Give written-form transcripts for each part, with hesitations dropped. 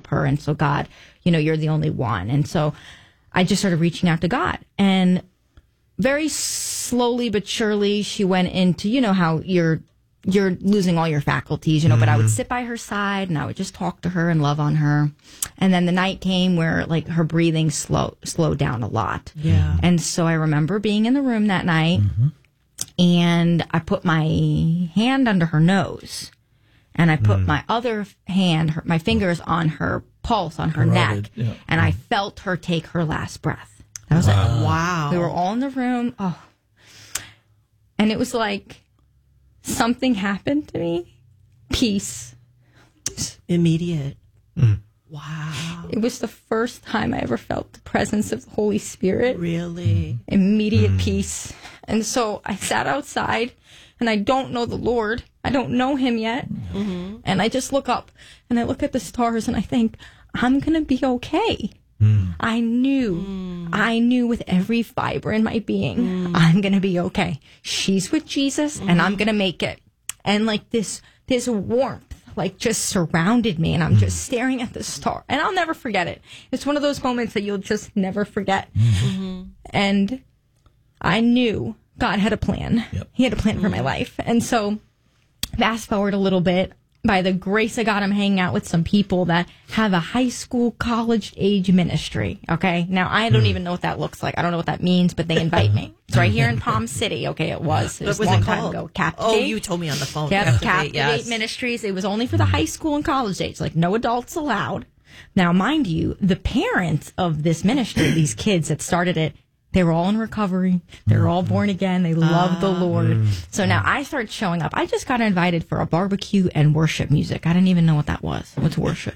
help her. And so God, you're the only one. And so I just started reaching out to God, and very slowly but surely she went into, how you're losing all your faculties, but I would sit by her side and I would just talk to her and love on her. And then the night came where like her breathing slowed down a lot. Yeah. And so I remember being in the room that night and I put my hand under her nose and I put my other hand, my fingers on her pulse, on her neck. Yeah. And I felt her take her last breath. I was like, wow. We were all in the room. Oh, and it was like, something happened to me. Peace. Immediate. Wow. It was the first time I ever felt the presence of the Holy Spirit. Really? Immediate peace. And so I sat outside, and I don't know the Lord. I don't know him yet. And I just look up, and I look at the stars, and I think, I'm going to be okay. I knew with every fiber in my being, I'm going to be okay. She's with Jesus and I'm going to make it. And like this warmth, like just surrounded me, and I'm just staring at the star, and I'll never forget it. It's one of those moments that you'll just never forget. And I knew God had a plan. Yep. He had a plan for my life. And so fast forward a little bit. By the grace of God, I'm hanging out with some people that have a high school, college age ministry. Okay. Now, I don't even know what that looks like. I don't know what that means, but they invite me. It's right here in Palm City. Okay. It was a long time ago. Captivate. Oh, you told me on the phone. Captivate Ministries. It was only for the high school and college age, like no adults allowed. Now, mind you, the parents of this ministry, these kids that started it, they were all in recovery. They were all born again. They loved the Lord. So now I started showing up. I just got invited for a barbecue and worship music. I didn't even know what that was. What's worship?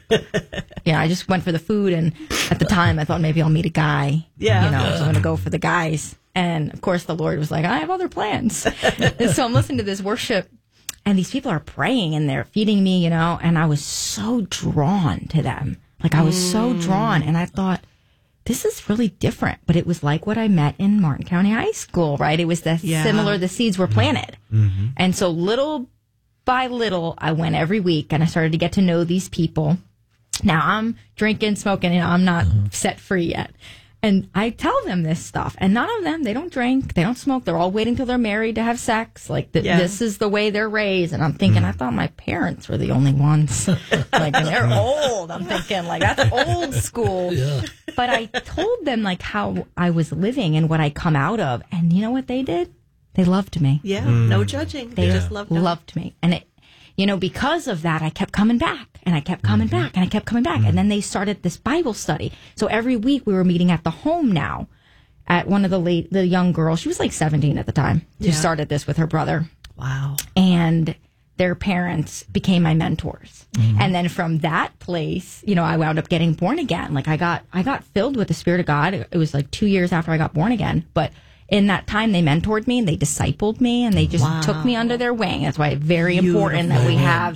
I just went for the food. And at the time, I thought maybe I'll meet a guy. So I'm going to go for the guys. And of course, the Lord was like, I have other plans. And so I'm listening to this worship. And these people are praying and they're feeding me, and I was so drawn to them. Like I was so drawn. And I thought, this is really different, but it was like what I met in Martin County High School, right? It was similar, the seeds were planted. And so little by little, I went every week and I started to get to know these people. Now I'm drinking, smoking, and I'm not set free yet. And I tell them this stuff, and none of them, they don't drink, they don't smoke. They're all waiting till they're married to have sex. Like, this is the way they're raised. And I'm thinking, I thought my parents were the only ones. Like, and they're old. I'm thinking, like, that's old school. Yeah. But I told them, like, how I was living and what I come out of. And you know what they did? They loved me. Yeah, no judging. They just loved me. And it, because of that, I kept coming back. And I kept coming back, and I kept coming back. And then they started this Bible study. So every week we were meeting at the home now at one of the young girls. She was like 17 at the time. She started this with her brother. Wow. And their parents became my mentors. And then from that place, I wound up getting born again. Like I got filled with the Spirit of God. It was like 2 years after I got born again. But in that time, they mentored me and they discipled me and they just took me under their wing. That's why it's very important that we have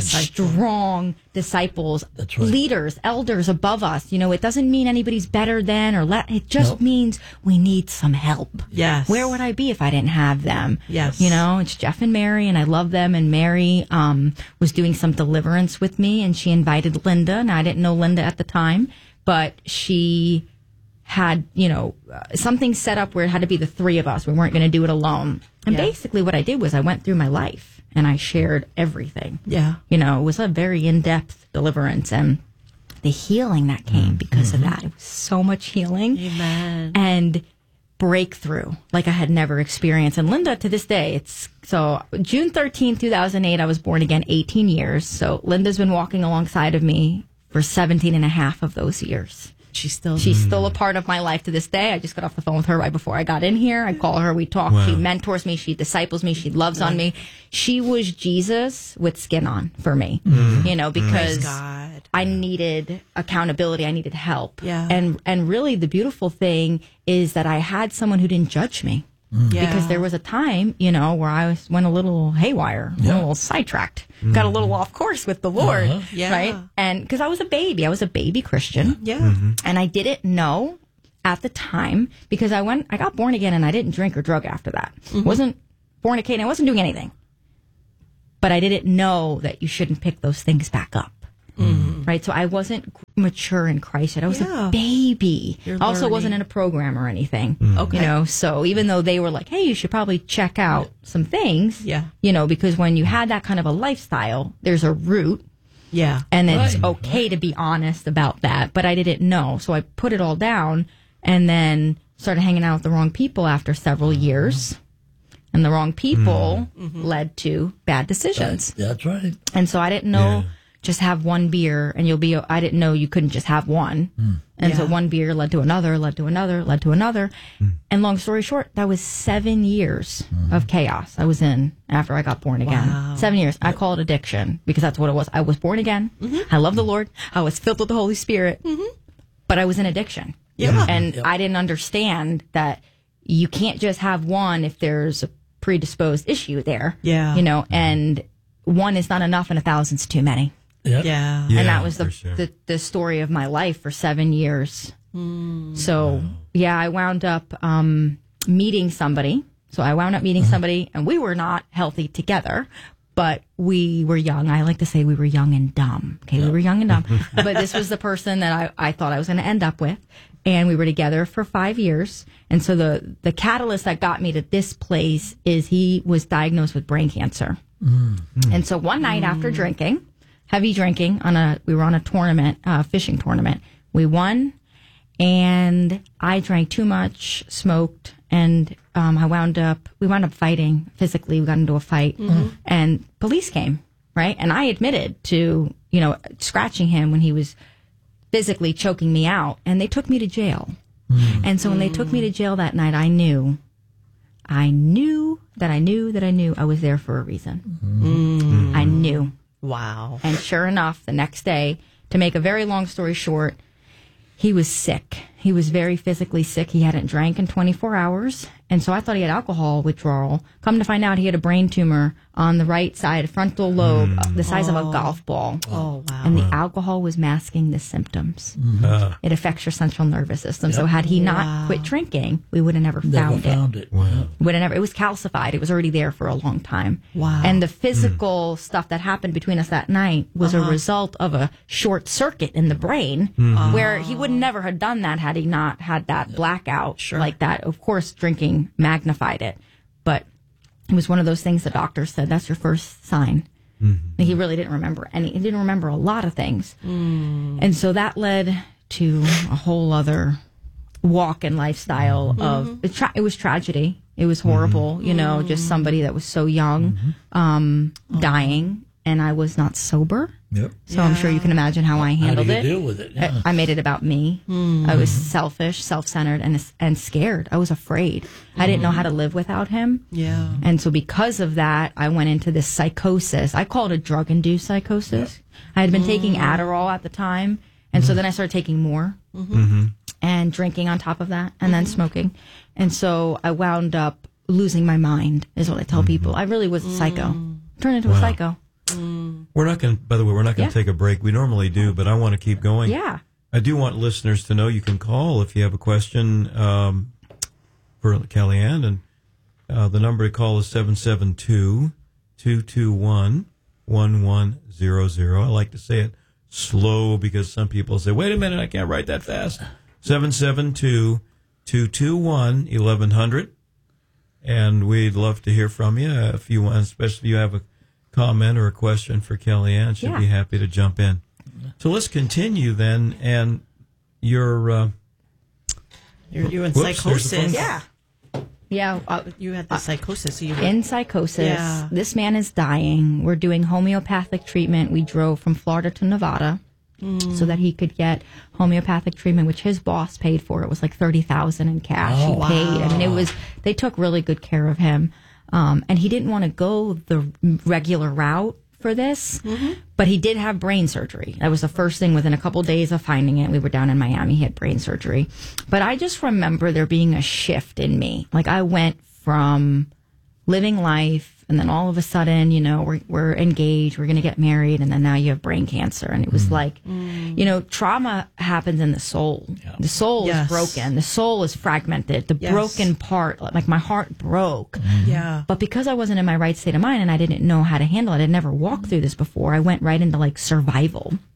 strong disciples, leaders, elders above us. It doesn't mean anybody's better than it just means we need some help. Yes. Where would I be if I didn't have them? Yes. It's Jeff and Mary, and I love them. And Mary was doing some deliverance with me, and she invited Linda. Now, I didn't know Linda at the time, but she had, something set up where it had to be the three of us. We weren't going to do it alone. And basically what I did was I went through my life and I shared everything. Yeah. It was a very in-depth deliverance, and the healing that came because of that. It was so much healing. Amen. And breakthrough like I had never experienced. And Linda, to this day, so June 13th, 2008, I was born again, 18 years. So Linda's been walking alongside of me for 17 and a half of those years. She's still a part of my life to this day. I just got off the phone with her right before I got in here. I call her, we talk. Wow. She mentors me, she disciples me, she loves on me. She was Jesus with skin on for me, because I needed accountability, I needed help. Yeah. And really the beautiful thing is that I had someone who didn't judge me. Because there was a time, where I went a little haywire, a little sidetracked, got a little off course with the Lord, right? And because I was a baby Christian, and I didn't know at the time, because I got born again and I didn't drink or drug after that. Wasn't fornicating, I wasn't doing anything. But I didn't know that you shouldn't pick those things back up. right? So I wasn't mature in Christ yet. I was a baby. I also wasn't in a program or anything, you know? So even though they were like, hey, you should probably check out some things, you know, because when you had that kind of a lifestyle, there's a root. Yeah. And it's okay to be honest about that. But I didn't know. So I put it all down and then started hanging out with the wrong people after several years. And the wrong people led to bad decisions. That's right. And so I didn't know just have one beer and I didn't know you couldn't just have one. And so one beer led to another, led to another, led to another. And long story short, that was 7 years of chaos I was in after I got born again. Wow. 7 years. I call it addiction because that's what it was. I was born again. I love the Lord. I was filled with the Holy Spirit, but I was in addiction. And I didn't understand that you can't just have one if there's a predisposed issue there. You know, and one is not enough and 1,000's too many. And that was the story of my life for 7 years. So I wound up meeting somebody. So I wound up meeting somebody, and we were not healthy together, but we were young. I like to say we were young and dumb. Okay, we were young and dumb. But this was the person that I thought I was going to end up with. And we were together for 5 years. And so the catalyst that got me to this place is he was diagnosed with brain cancer. And so one night after drinking, heavy drinking, we were on a tournament, fishing tournament. We won, and I drank too much, smoked, and we wound up fighting physically. We got into a fight, and police came, right? And I admitted to, you know, scratching him when he was physically choking me out, and they took me to jail. And so when they took me to jail that night, I knew I was there for a reason. I knew. Wow. And sure enough, the next day, to make a very long story short, he was sick. He was very physically sick. He hadn't drank in 24 hours. And so I thought he had alcohol withdrawal. Come to find out, he had a brain tumor on the right side, frontal lobe, the size of a golf ball. Oh, wow. And the alcohol was masking the symptoms. It affects your central nervous system. So had he not quit drinking, we would have never found it. Wow. It was calcified. It was already there for a long time. Wow. And the physical stuff that happened between us that night was a result of a short circuit in the brain where he would never have done that had he not had that blackout like that. Of course, drinking magnified it. But it was one of those things the doctor said, that's your first sign. He really didn't remember he didn't remember a lot of things. And so that led to a whole other walk and lifestyle of, it was tragedy. It was horrible, you know, just somebody that was so young, dying, and I was not sober. So I'm sure you can imagine how I handled it. How do you deal with it? I made it about me. I was selfish, self-centered, and scared. I was afraid. I didn't know how to live without him. And so because of that, I went into this psychosis. I call it a drug-induced psychosis. I had been taking Adderall at the time, and so then I started taking more and drinking on top of that, and then smoking. And so I wound up losing my mind, is what I tell people. I really was a psycho. Turned into a psycho. We're not going to, by the way, we're not going to take a break. We normally do, but I want to keep going. I do want listeners to know you can call if you have a question for Kellyanne, and the number to call is 772-221-1100. I like to say it slow because some people say, wait a minute, I can't write that fast. 772-221-1100. And we'd love to hear from you if you want, especially if you have a comment or a question for Kellyanne. She'd be happy to jump in. So let's continue then. And you're in psychosis. You had the psychosis. In psychosis. This man is dying. We're doing homeopathic treatment. We drove from Florida to Nevada so that he could get homeopathic treatment, which his boss paid for. It was like $30,000 in cash. He paid. I mean, they took really good care of him. And he didn't want to go the regular route for this, but he did have brain surgery. That was the first thing. Within a couple of days of finding it, we were down in Miami. He had brain surgery. But I just remember there being a shift in me. Like I went from living life, and then all of a sudden, you know, we're engaged, we're going to get married, and then now you have brain cancer. And it was like, you know, trauma happens in the soul. The soul is broken. The soul is fragmented. The broken part, like my heart broke. But because I wasn't in my right state of mind and I didn't know how to handle it, I'd never walked through this before, I went right into like survival.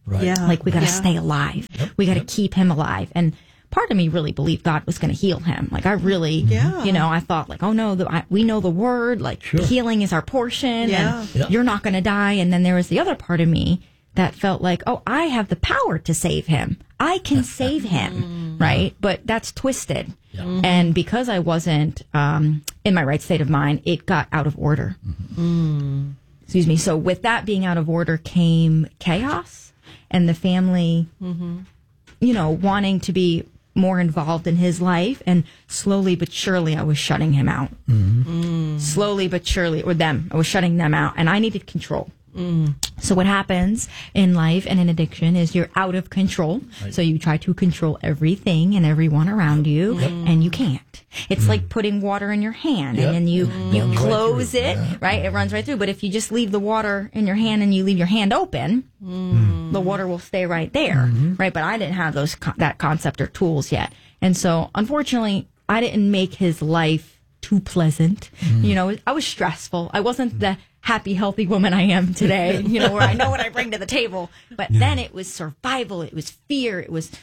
Right. Yeah. Like, we got to stay alive. Yep. We got to keep him alive. And part of me really believed God was going to heal him. Like, I really, you know, I thought, like, oh no, we know the word, like, healing is our portion, and you're not going to die. And then there was the other part of me that felt like, oh, I have the power to save him. I can save him, right? But that's twisted. Yeah. And because I wasn't in my right state of mind, it got out of order. Excuse me. So with that being out of order came chaos, and the family, you know, wanting to be more involved in his life. And slowly but surely, I was shutting him out. Slowly but surely, or them, I was shutting them out, and I needed control. So what happens in life and in addiction is you're out of control. Right. So you try to control everything and everyone around you, and you can't. It's like putting water in your hand, and then you close it, right? It runs right through. But if you just leave the water in your hand and you leave your hand open, the water will stay right there, right? But I didn't have that concept or tools yet. And so, unfortunately, I didn't make his life too pleasant. You know, I was stressful. I wasn't the happy, healthy woman I am today, you know, where I know what I bring to the table. But then it was survival. It was fear. It was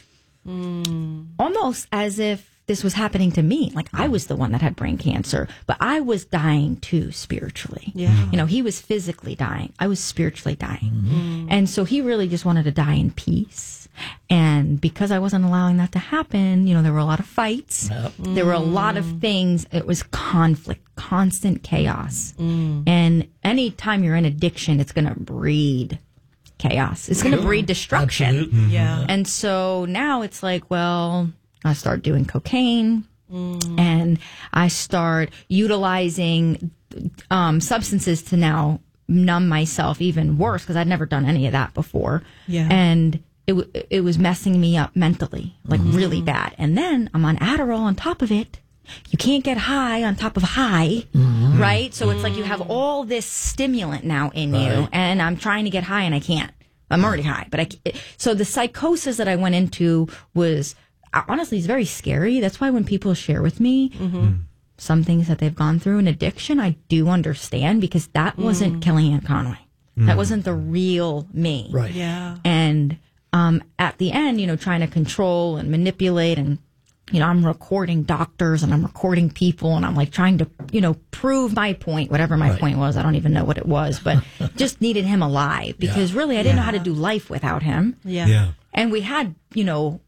almost as if this was happening to me. Like, I was the one that had brain cancer, but I was dying too spiritually. Yeah. You know, he was physically dying. I was spiritually dying. And so he really just wanted to die in peace. And because I wasn't allowing that to happen, you know, there were a lot of fights. There were a lot of things. It was conflict, constant chaos. And anytime you're in addiction, it's going to breed chaos. It's going to breed destruction. Yeah. And so now it's like, well, I start doing cocaine, and I start utilizing substances to now numb myself even worse, because I'd never done any of that before. Yeah. And it was messing me up mentally, like really bad. And then I'm on Adderall on top of it. You can't get high on top of high, right? So it's like you have all this stimulant now in you, and I'm trying to get high and I can't. I'm already high, but so the psychosis that I went into was, honestly, it's very scary. That's why when people share with me some things that they've gone through in addiction, I do understand, because that wasn't Kellyanne Conway. That wasn't the real me. Right. Yeah. And at the end, you know, trying to control and manipulate, and, you know, I'm recording doctors and I'm recording people, and I'm like trying to, you know, prove my point, whatever my point was. I don't even know what it was, but just needed him alive, because really I didn't know how to do life without him. Yeah. And we had, you know,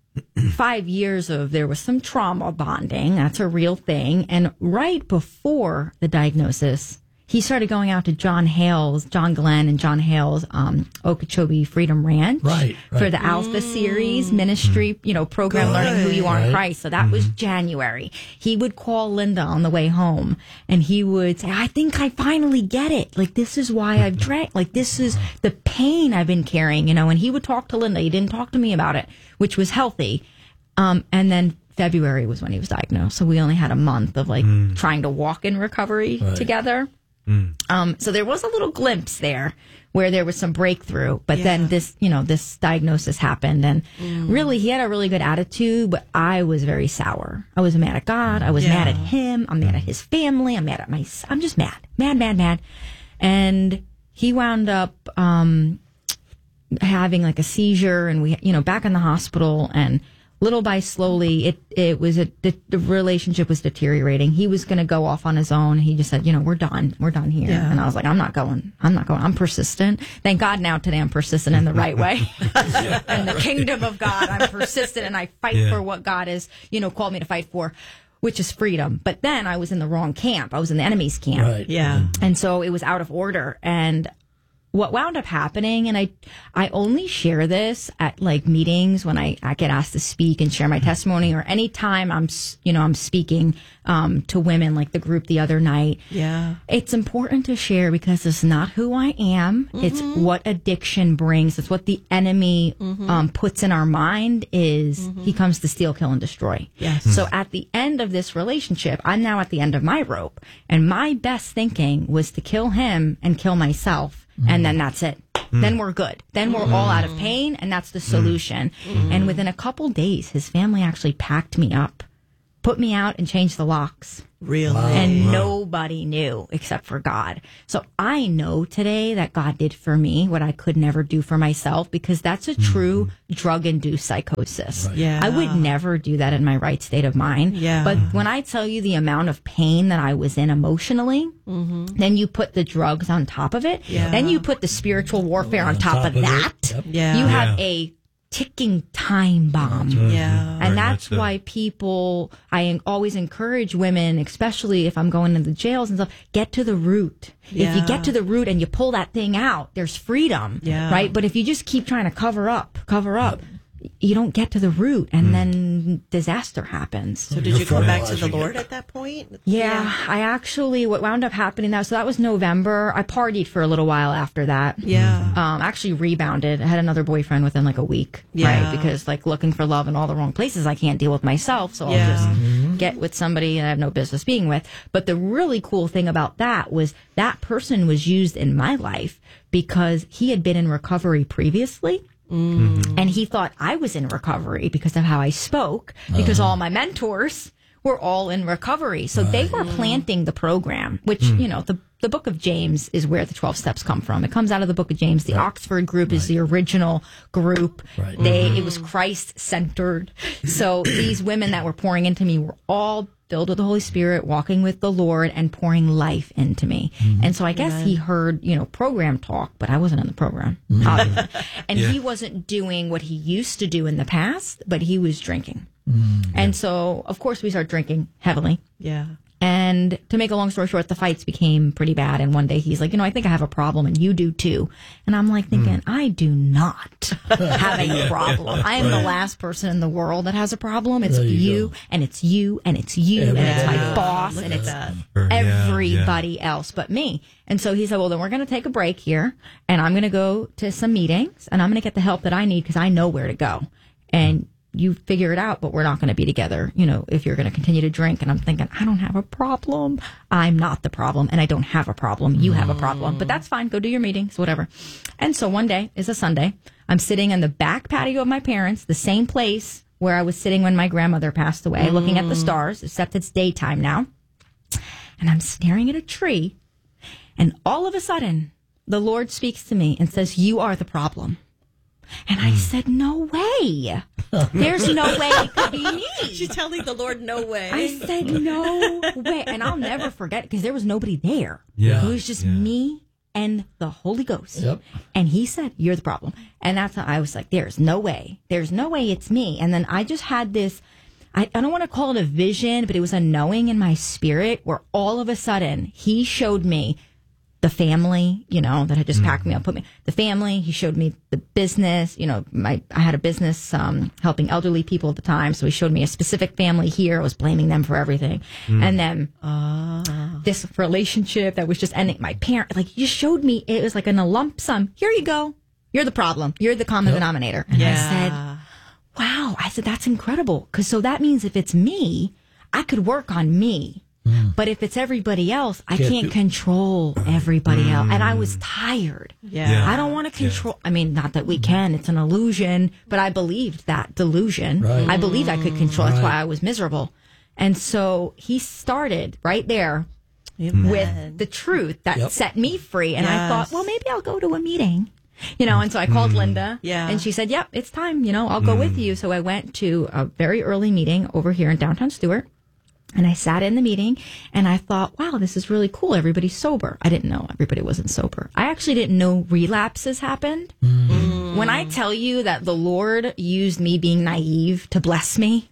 5 years of, there was some trauma bonding. That's a real thing. And right before the diagnosis, he started going out to John Glenn and John Hale's Okeechobee Freedom Ranch for the Alpha Series ministry, you know, program, Learning Who You Are in Christ. So that was January. He would call Linda on the way home, and he would say, I think I finally get it. Like, this is why I've drank. Like, this is the pain I've been carrying, you know. And he would talk to Linda. He didn't talk to me about it, which was healthy. And then February was when he was diagnosed. So we only had a month of like trying to walk in recovery together. So there was a little glimpse there where there was some breakthrough, but then this diagnosis happened, and really he had a really good attitude, but I was very sour. I was mad at God. I was mad at him. I'm mad at his family. I'm mad at I'm just mad. And he wound up, having like a seizure, and we, you know, back in the hospital, and little by slowly, the relationship was deteriorating. He was going to go off on his own. He just said, you know, we're done here. Yeah. And I was like, I'm not going. I'm persistent. Thank God now today I'm persistent in the right way. In the kingdom of God, I'm persistent, and I fight for what God has, you know, called me to fight for, which is freedom. But then I was in the wrong camp. I was in the enemy's camp. Right. Yeah. And so it was out of order. And what wound up happening, and I only share this at like meetings when I get asked to speak and share my testimony, or anytime I'm speaking to women, like the group the other night. Yeah. It's important to share, because it's not who I am. It's what addiction brings. It's what the enemy puts in our mind is he comes to steal, kill, and destroy. Yes. So at the end of this relationship, I'm now at the end of my rope, and my best thinking was to kill him and kill myself. And then that's it. Then we're good. Then we're all out of pain, and that's the solution. And within a couple days, his family actually packed me up, put me out, and changed the locks. Really? Wow. And nobody knew except for God. So I know today that God did for me what I could never do for myself, because that's a true drug-induced psychosis. Right. Yeah. I would never do that in my right state of mind. Yeah. But when I tell you the amount of pain that I was in emotionally, then you put the drugs on top of it. Yeah. Then you put the spiritual warfare on top of it. that. Yep. Yeah. You have a ticking time bomb. Yeah. And Very that's much so. why I always encourage women, especially if I'm going into the jails and stuff, get to the root. If you Yeah. get to the root and you pull that thing out, there's freedom. Yeah. Right? But if you just keep trying to cover up, you don't get to the root, and then disaster happens. So did you go back to the Lord at that point? Yeah, I actually, what wound up happening so that was November. I partied for a little while after that. Yeah. Actually rebounded. I had another boyfriend within like a week, Yeah. right? Because like looking for love in all the wrong places, I can't deal with myself. So Yeah. I'll just get with somebody I have no business being with. But the really cool thing about that was that person was used in my life because he had been in recovery previously. And he thought I was in recovery because of how I spoke, because all my mentors were all in recovery. So they were planting the program, which, the book of James is where the 12 steps come from. It comes out of the book of James. The Oxford group is the original group. Right. It was Christ centered. So these women that were pouring into me were all filled with the Holy Spirit, walking with the Lord and pouring life into me. And so I guess he heard, program talk, but I wasn't in the program. And he wasn't doing what he used to do in the past, but he was drinking. And so, of course, we started drinking heavily. Yeah. And to make a long story short, the fights became pretty bad. And one day he's like, I think I have a problem and you do too. And I'm like thinking, I do not have a problem. I am the last person in the world that has a problem. It's There you you go. and it's you and it's you and it's my Yeah. boss Look and at it's that. everybody else but me. And so he said, well, then we're going to take a break here and I'm going to go to some meetings and I'm going to get the help that I need because I know where to go. And you figure it out, but we're not going to be together, if you're going to continue to drink. And I'm thinking, I don't have a problem. I'm not the problem. And I don't have a problem. You have a problem. But that's fine. Go do your meetings, whatever. And so one day is a Sunday. I'm sitting in the back patio of my parents, the same place where I was sitting when my grandmother passed away, looking at the stars, except it's daytime now. And I'm staring at a tree. And all of a sudden, the Lord speaks to me and says, you are the problem. And I said, no way. There's no way it could be me. She's telling the Lord, no way. I said, no way. And I'll never forget because there was nobody there. Yeah. It was just me and the Holy Ghost. Yep. And he said, you're the problem. And that's how I was like, there's no way. There's no way it's me. And then I just had this, I don't want to call it a vision, but it was a knowing in my spirit where all of a sudden he showed me the family, that had just packed me up, the family. He showed me the business, I had a business, helping elderly people at the time. So he showed me a specific family here. I was blaming them for everything. And then, this relationship that was just ending, my parent, you showed me, it was like in a lump sum. Here you go. You're the problem. You're the common denominator. And I said, wow. I said, that's incredible. So that means if it's me, I could work on me. But if it's everybody else, I can't control everybody else. And I was tired. Yeah. I don't want to control. I mean, not that we can. It's an illusion. But I believed that delusion. Right. I believed I could control. That's why I was miserable. And so he started right there with the truth that set me free. And I thought, well, maybe I'll go to a meeting. And so I called Linda. Yeah. And she said, yep, it's time. I'll go with you. So I went to a very early meeting over here in downtown Stewart. And I sat in the meeting and I thought, wow, this is really cool. Everybody's sober. I didn't know everybody wasn't sober. I actually didn't know relapses happened. When I tell you that the Lord used me being naive to bless me,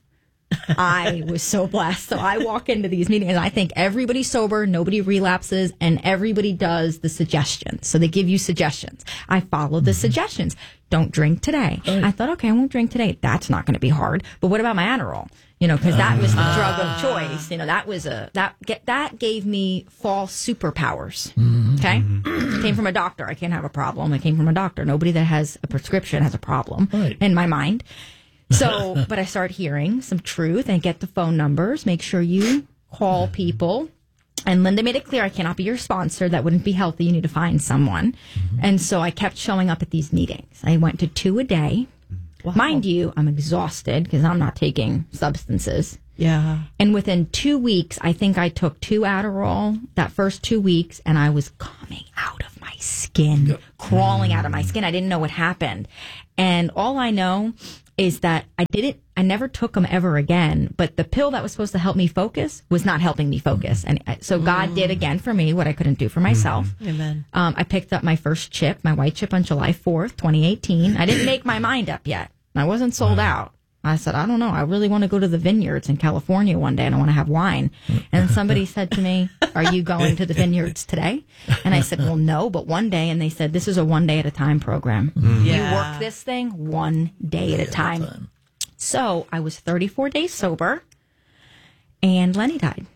I was so blessed. So I walk into these meetings and I think everybody's sober, nobody relapses, and everybody does the suggestions. So they give you suggestions. I followed the suggestions. Don't drink today. I thought, okay, I won't drink today. That's not going to be hard. But what about my Adderall? Because that was the drug of choice. That was that gave me false superpowers. Okay, came from a doctor. I can't have a problem. It came from a doctor. Nobody that has a prescription has a problem in my mind. So, but I started hearing some truth and get the phone numbers. Make sure you call people. And Linda made it clear, I cannot be your sponsor. That wouldn't be healthy. You need to find someone. And so I kept showing up at these meetings. I went to 2 a day. Wow. Mind you, I'm exhausted because I'm not taking substances. Yeah. And within 2 weeks, I think I took 2 Adderall that first 2 weeks, and I was coming out of my skin, crawling out of my skin. I didn't know what happened. And all I know is that I never took them ever again, but the pill that was supposed to help me focus was not helping me focus. And so God did again for me what I couldn't do for myself. Amen. I picked up my first chip, my white chip, on July 4th, 2018. I didn't make my mind up yet. I wasn't sold out. I said, I don't know. I really want to go to the vineyards in California one day and I want to have wine. And somebody said to me, are you going to the vineyards today? And I said, well, no, but one day. And they said, this is a 1 day at a time program. Yeah. You work this thing 1 day at a time. So I was 34 days sober and Lenny died.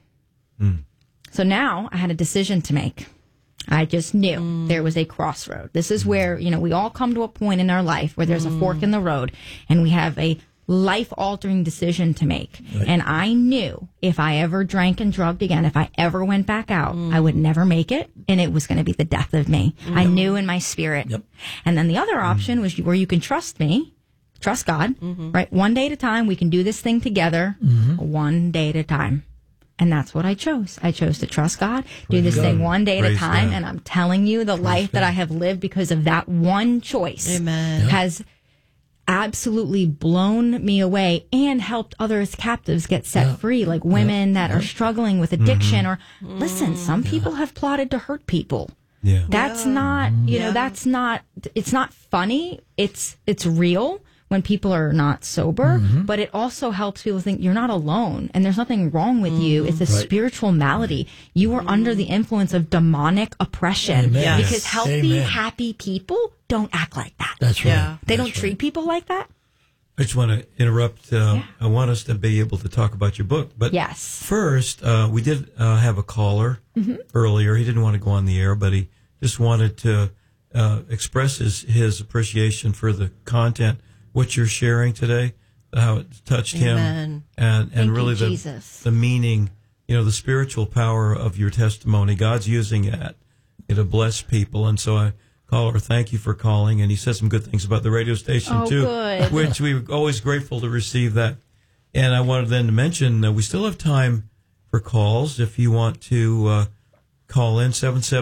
So now I had a decision to make. I just knew there was a crossroad. This is where, we all come to a point in our life where there's a fork in the road and we have a life-altering decision to make. Right. And I knew if I ever drank and drugged again, if I ever went back out, I would never make it, and it was going to be the death of me. I knew in my spirit. Yep. And then the other option was where you can trust me, trust God, right? 1 day at a time, we can do this thing together, 1 day at a time. And that's what I chose. I chose to trust God, do this thing 1 day at a time, and I'm telling you, the life that I have lived because of that one choice has absolutely blown me away and helped others captives get set free, like women that are struggling with addiction or listen, some people have plotted to hurt people. That's not, that's not, it's not funny. It's real when people are not sober, but it also helps people think you're not alone and there's nothing wrong with you. It's a spiritual malady. You are under the influence of demonic oppression because healthy, happy people don't act like that. That's right. They don't treat people like that. I just want to interrupt. I want us to be able to talk about your book. But first, we did have a caller earlier. He didn't want to go on the air, but he just wanted to express his appreciation for the content, what you're sharing today, how it touched him, and really the meaning, the spiritual power of your testimony. God's using it to bless people. And so caller, thank you for calling. And he said some good things about the radio station, too, good. Which we're always grateful to receive that. And I wanted then to mention we still have time for calls. If you want to call in,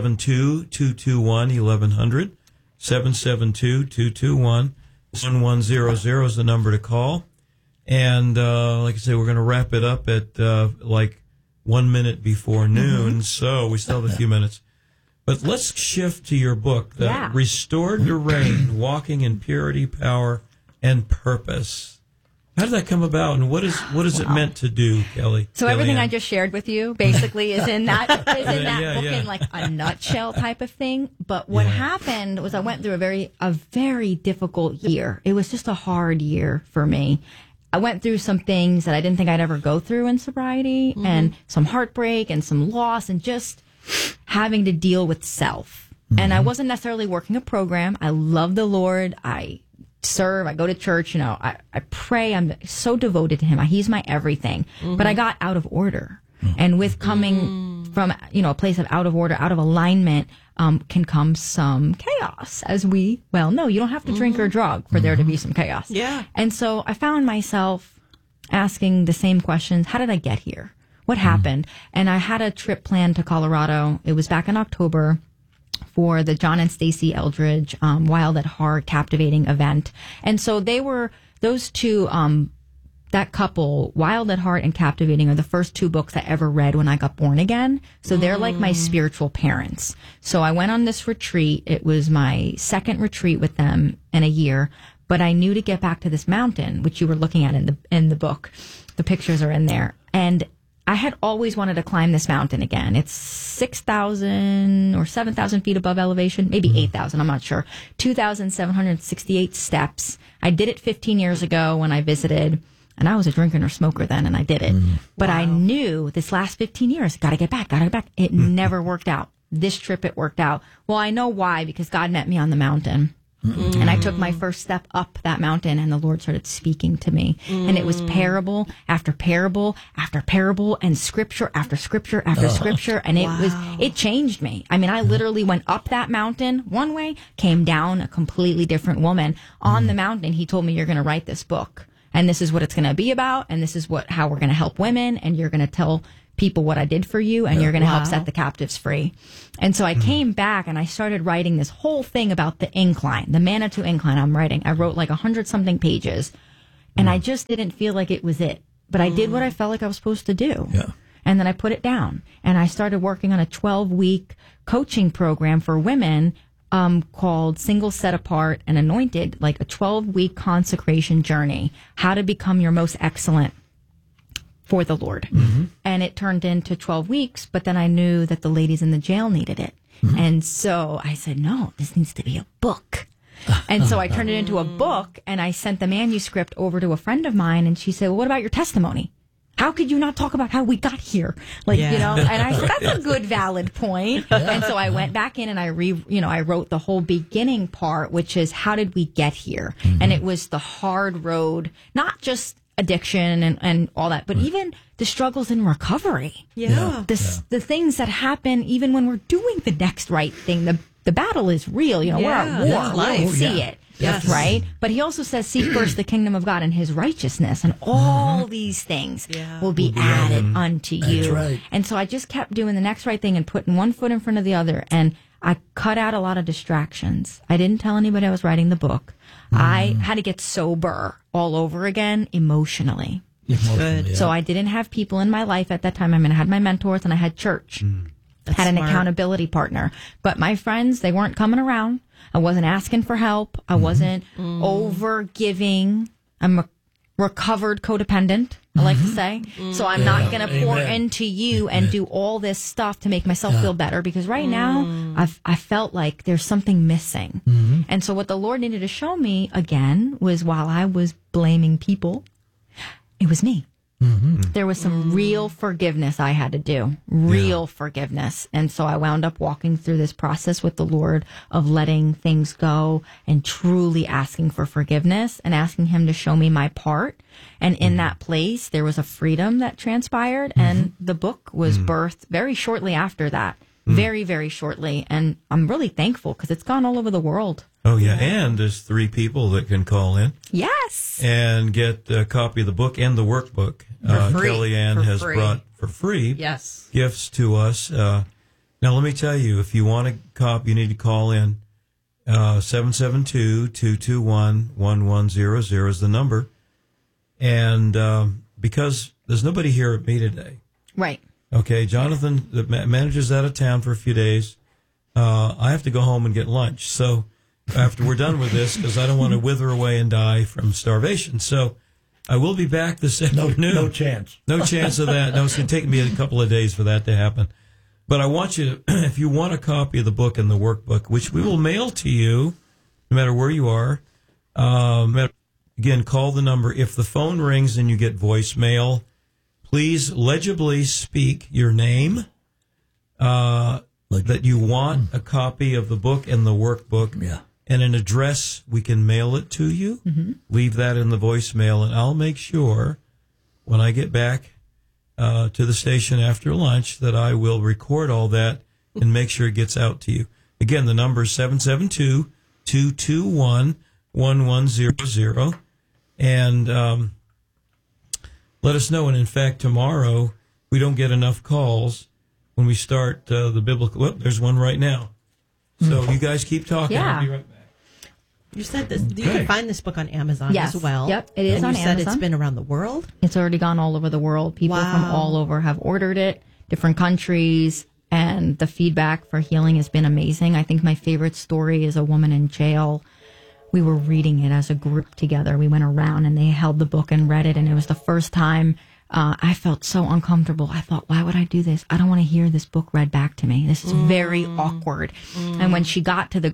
772-221-1100, 772-221-1100 is the number to call. And like I say, we're going to wrap it up at 1 minute before noon, so we still have a few minutes. But let's shift to your book, Restored to Reign, Walking in Purity, Power, and Purpose. How did that come about, and what is it meant to do, Kelly? So everything I just shared with you basically is in that book in like a nutshell type of thing. But what happened was I went through a very difficult year. It was just a hard year for me. I went through some things that I didn't think I'd ever go through in sobriety, and some heartbreak and some loss and just having to deal with self. And I wasn't necessarily working a program. I love the Lord. I serve. I go to church. I pray. I'm so devoted to him. He's my everything. But I got out of order. And with coming from, a place of out of order, out of alignment, can come some chaos, as we well know. You don't have to drink or drug for there to be some chaos. Yeah. And so I found myself asking the same questions. How did I get here? What happened? And I had a trip planned to Colorado. It was back in October for the John and Stacy Eldridge Wild at Heart Captivating event. And so they were, those two, that couple, Wild at Heart and Captivating, are the first two books I ever read when I got born again. So they're like my spiritual parents. So I went on this retreat. It was my second retreat with them in a year. But I knew to get back to this mountain, which you were looking at in the book. The pictures are in there. And I had always wanted to climb this mountain again. It's 6,000 or 7,000 feet above elevation, maybe 8,000, I'm not sure. 2,768 steps. I did it 15 years ago when I visited, and I was a drinker or smoker then, and I did it. But I knew this last 15 years, got to get back. It never worked out. This trip, it worked out. Well, I know why, because God met me on the mountain. And I took my first step up that mountain, and the Lord started speaking to me. And it was parable after parable after parable, and scripture after scripture after scripture. And it changed me. I mean, I literally went up that mountain one way, came down a completely different woman. On the mountain, he told me, you're going to write this book. and this is what it's going to be about, and this is how we're going to help women, and you're going to tell people what I did for you, and you're going to help set the captives free. And so I came back and I started writing this whole thing about the incline, the Manitou incline. I wrote like 100-something pages, and I just didn't feel like it was it. But I did what I felt like I was supposed to do. Yeah. And then I put it down, and I started working on a 12-week coaching program for women called Single, Set Apart, and Anointed, like a 12-week consecration journey, how to become your most excellent for the Lord. Mm-hmm. And it turned into 12 weeks, but then I knew that the ladies in the jail needed it. Mm-hmm. And so I said, no, this needs to be a book. And so I turned it into a book, and I sent the manuscript over to a friend of mine, and she said, well, what about your testimony? How could you not talk about how we got here? And I said, that's a good, valid point. Yeah. And so I went back in and I wrote the whole beginning part, which is how did we get here? Mm-hmm. And it was the hard road, not just addiction and all that, but even the struggles in recovery. Yeah. The things that happen even when we're doing the next right thing. The battle is real. We're at war. We don't see it. Yes. Right? But he also says, seek first the kingdom of God and his righteousness, and all these things will be added unto you. That's right. And so I just kept doing the next right thing and putting one foot in front of the other. And I cut out a lot of distractions. I didn't tell anybody I was writing the book. I had to get sober all over again emotionally. Good. Yeah. So I didn't have people in my life at that time. I had my mentors and I had church. Had an accountability partner. But my friends, they weren't coming around. I wasn't asking for help. I wasn't over giving. I'm a recovered codependent, I like to say. So I'm not going to pour into you and do all this stuff to make myself feel better, because right now I felt like there's something missing. And so what the Lord needed to show me again was, while I was blaming people, it was me. There was some real forgiveness I had to do, real forgiveness. And so I wound up walking through this process with the Lord of letting things go and truly asking for forgiveness and asking him to show me my part. And in that place, there was a freedom that transpired, and the book was birthed very shortly after that. Very, very shortly. And I'm really thankful because it's gone all over the world. Oh, yeah. And there's 3 people that can call in. Yes. And get a copy of the book and the workbook. For free. Kellyanne has brought for free gifts to us. Now, let me tell you, if you want a copy, you need to call in. 772-221-1100 is the number. And because there's nobody here at me today. Right. Okay, Jonathan, the manager's out of town for a few days. I have to go home and get lunch. So after we're done with this, because I don't want to wither away and die from starvation. So I will be back this afternoon. No chance. No chance of that. No, it's going to take me a couple of days for that to happen. But I want you to, if you want a copy of the book and the workbook, which we will mail to you, no matter where you are, again, call the number. If the phone rings and you get voicemail, please legibly speak your name, that you want a copy of the book and the workbook, and an address. We can mail it to you. Leave that in the voicemail, and I'll make sure when I get back to the station after lunch that I will record all that and make sure it gets out to you. Again, the number is 772-221-1100, and let us know. And in fact, tomorrow we don't get enough calls when we start the biblical. Well, there's one right now. So you guys keep talking. I'll be right back. You said this. You can find this book on Amazon as well. Yep, it is and on you Amazon. Said it's been around the world. It's already gone all over the world. People from all over have ordered it, different countries, and the feedback for healing has been amazing. I think my favorite story is a woman in jail. We were reading it as a group together. We went around and they held the book and read it, and it was the first time I felt so uncomfortable. I thought, why would I do this? I don't want to hear this book read back to me. This is very awkward. And when she got to the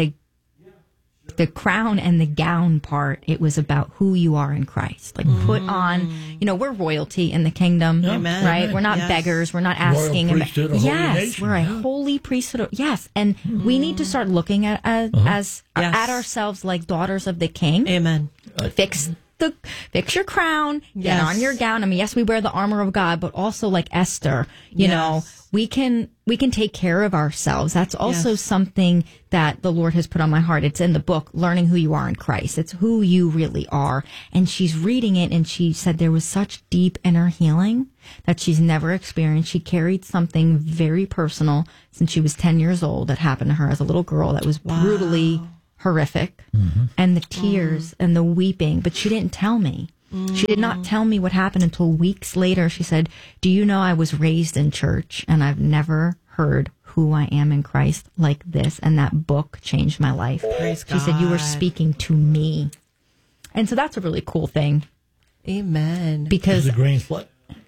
crown and the gown part, it was about who you are in Christ. Like, put on, we're royalty in the kingdom, right? We're not beggars. We're not asking. Royal priesthood, a holy nation. We're a holy priesthood. Yes. And we need to start looking at ourselves like daughters of the king. Amen. Fix fix your crown, get on your gown. I mean, yes, we wear the armor of God, but also like Esther, you know, we can take care of ourselves. That's also something that the Lord has put on my heart. It's in the book, Learning Who You Are in Christ. It's who you really are. And she's reading it, and she said there was such deep inner healing that she's never experienced. She carried something very personal since she was 10 years old that happened to her as a little girl that was brutally horrific. And the tears and the weeping, but she didn't tell me. She did not tell me what happened until weeks later. She said, do you know I was raised in church and I've never heard who I am in Christ like this? And that book changed my life. Praise she said, you were speaking to me. And so that's a really cool thing. Amen. Because the grain flood.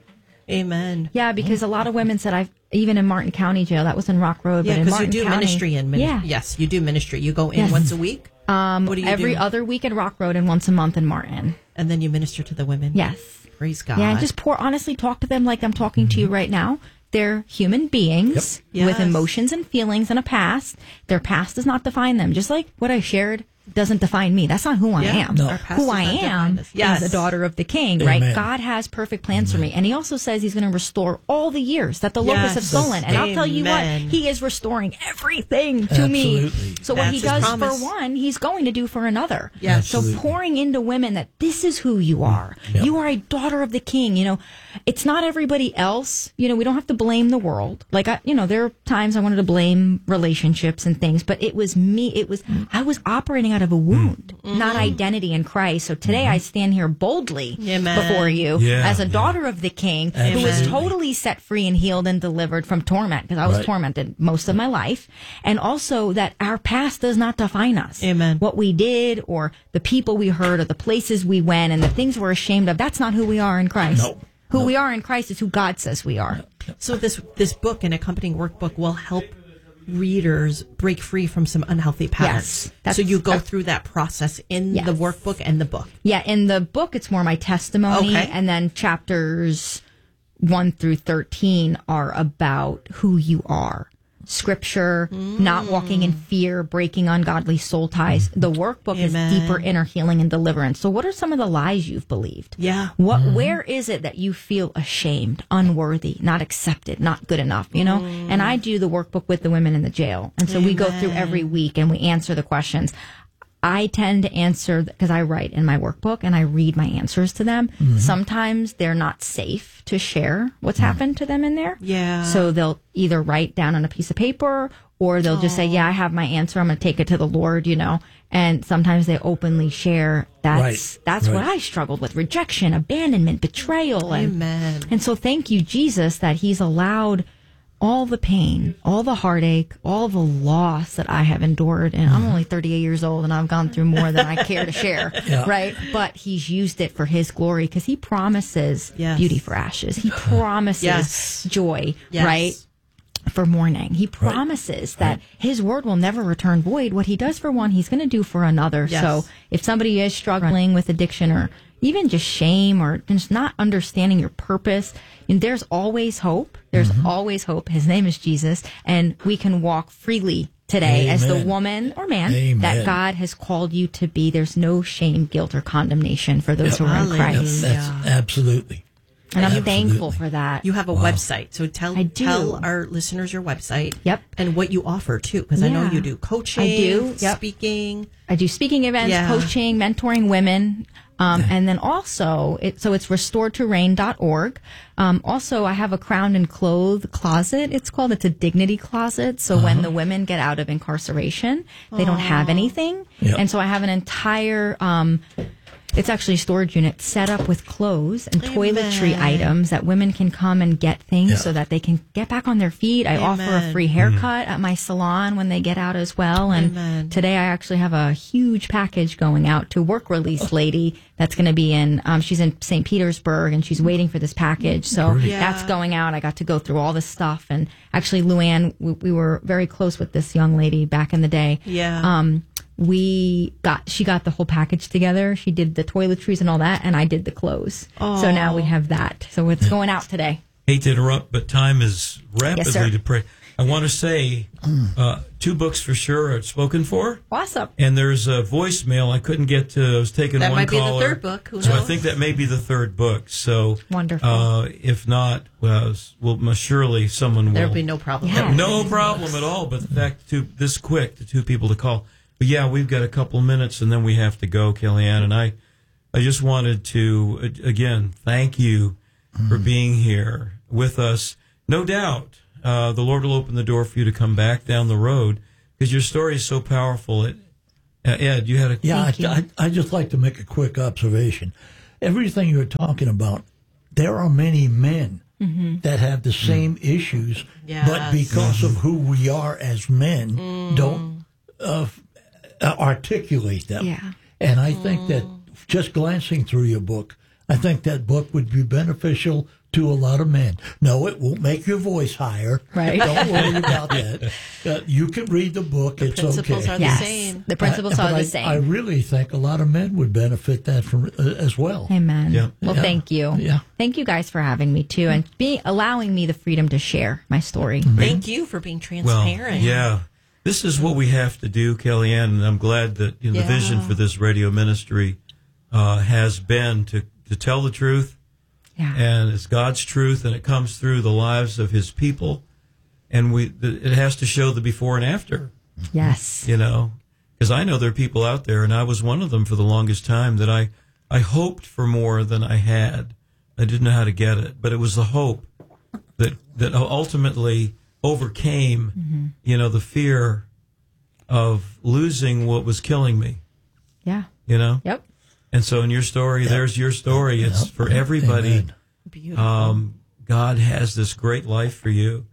Amen. Yeah, because a lot of women said, even in Martin County Jail, that was in Rock Road. Yeah, because you do County, ministry in ministry. Yeah. Yes, you do ministry. You go in once a week? What do you every do? other week in Rock Road and once a month in Martin. And then you minister to the women? Yes. Praise God. Yeah, and just honestly talk to them like I'm talking to you right now. They're human beings with emotions and feelings and a past. Their past does not define them. Just like what I shared doesn't define me. That's not who I am. No. Who I am is the daughter of the King, Amen. right? God has perfect plans for me. And he also says he's going to restore all the years that the locusts have stolen. And I'll tell you what, he is restoring everything to me. So what he does for one, he's going to do for another. Yes. So pouring into women that this is who you are. Yep. You are a daughter of the King. You know, it's not everybody else. You know, we don't have to blame the world. Like, there are times I wanted to blame relationships and things, but it was me. I was operating out of a wound, not identity in Christ. So today I stand here boldly before you as a daughter of the King who is totally set free and healed and delivered from torment, because I was tormented most of my life. And also that our past does not define us. Amen. What we did or the people we hurt or the places we went and the things we're ashamed of, that's not who we are in Christ. No. Who we are in Christ is who God says we are. So this book and accompanying workbook will help readers break free from some unhealthy patterns. Yes, so you go through that process in the workbook and the book. Yeah, in the book, it's more my testimony. Okay. And then chapters 1 through 13 are about who you are. Scripture, not walking in fear, breaking ungodly soul ties. The workbook is deeper inner healing and deliverance. So what are some of the lies you've believed? Yeah. Where is it that you feel ashamed, unworthy, not accepted, not good enough, you know? And I do the workbook with the women in the jail. And so we go through every week and we answer the questions. I tend to answer because I write in my workbook and I read my answers to them. Sometimes they're not safe to share what's happened to them in there. Yeah. So they'll either write down on a piece of paper or they'll just say, yeah, I have my answer. I'm going to take it to the Lord, you know. And sometimes they openly share. That's what I struggled with: rejection, abandonment, betrayal. Amen. And so thank you, Jesus, that he's allowed all the pain, all the heartache, all the loss that I have endured. And I'm only 38 years old and I've gone through more than I care to share, right? But he's used it for his glory because he promises beauty for ashes. He promises joy, right? For mourning. He promises that his word will never return void. What he does for one, he's going to do for another. So if somebody is struggling with addiction or even just shame or just not understanding your purpose, and there's always hope. There's always hope. His name is Jesus, and we can walk freely today as the woman or man that God has called you to be. There's no shame, guilt, or condemnation for those who are in Christ. That's absolutely. And I'm thankful for that. You have a website, so tell our listeners your website. Yep. And what you offer too, because I know you do coaching, I do. speaking. I do speaking events, coaching, mentoring women. And then also, it's restoredtoreign.org. Also, I have a Crowned and Clothed closet. It's a dignity closet. So when the women get out of incarceration, they don't have anything. And so I have an entire, it's actually a storage unit set up with clothes and toiletry items that women can come and get things so that they can get back on their feet. I offer a free haircut at my salon when they get out as well. And today I actually have a huge package going out to work release lady that's going to be in, she's in St. Petersburg and she's waiting for this package. So that's going out. I got to go through all this stuff. And actually, Luann, we were very close with this young lady back in the day. She got the whole package together. She did the toiletries and all that, and I did the clothes. So now we have that. So it's going out today. Hate to interrupt, but time is rapidly I want to say 2 books for sure are spoken for. Awesome. And there's a voicemail I couldn't get to. I was taking that one might be caller. the third book. Who so knows? I think that may be the 3rd book. So wonderful. If not, well, surely someone will. There'll be no problem. Yes. No problem at all. But the fact this quick, the 2 people to call. But yeah, we've got a couple minutes and then we have to go, Kellyanne. And I just wanted to, again, thank you for being here with us. No doubt, the Lord will open the door for you to come back down the road because your story is so powerful. Ed, you had a... Yeah, I'd just like to make a quick observation. Everything you're talking about, there are many men that have the same issues, but because of who we are as men, don't articulate them. Yeah. And I think that just glancing through your book, I think that book would be beneficial to a lot of men. No, it won't make your voice higher. Right. Don't worry about that. You can read the book. The it's principles okay. are the same. The principles are the same. I really think a lot of men would benefit that from as well. Amen. Yeah. Well, thank you. Yeah. Thank you guys for having me too, and allowing me the freedom to share my story. Thank you for being transparent. Well, yeah. This is what we have to do, Kellyanne, and I'm glad that the vision for this radio ministry has been to tell the truth. Yeah. And it's God's truth, and it comes through the lives of His people, and it has to show the before and after. Yes. Because I know there are people out there, and I was one of them for the longest time, that I hoped for more than I had. I didn't know how to get it, but it was the hope that ultimately overcame, the fear of losing what was killing me. Yeah. Yep. And so in your story, there's your story. It's for everybody. Amen. Beautiful. God has this great life for you.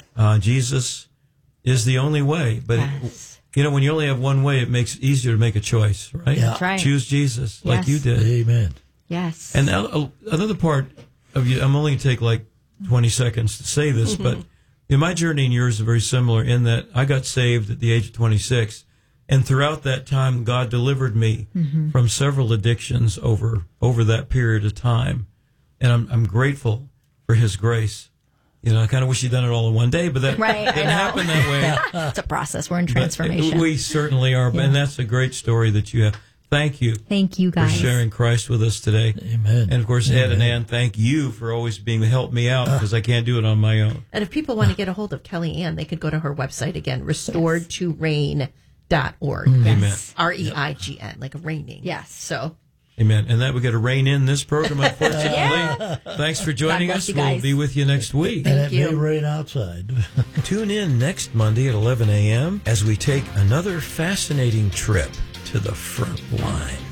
Jesus is the only way. But, Yes. when you only have one way, it makes it easier to make a choice, right? Yeah. That's right. Choose Jesus like Yes. you did. Amen. Yes. And another part of you, I'm only going to take like 20 seconds to say this, but my journey and yours are very similar in that I got saved at the age of 26. And throughout that time, God delivered me from several addictions over that period of time. And I'm grateful for His grace. I kind of wish He'd done it all in one day, but that didn't happen that way. It's a process. We're in transformation. We certainly are. Yeah. And that's a great story that you have. Thank you. Thank you, For guys. sharing Christ with us today. Amen. And of course, Ed and Ann, thank you for always being to help me out because I can't do it on my own. And if people want to get a hold of Kellyanne, they could go to her website again, restoredtoreign.org. Amen. REIGN, like raining. Yes. So, Amen. And that we got to rein in this program, unfortunately. Yeah. Thanks for joining God bless us. you We'll guys. be with you next week. And it you. may rain outside. Tune in next Monday at 11 a.m. as we take another fascinating trip to the front line.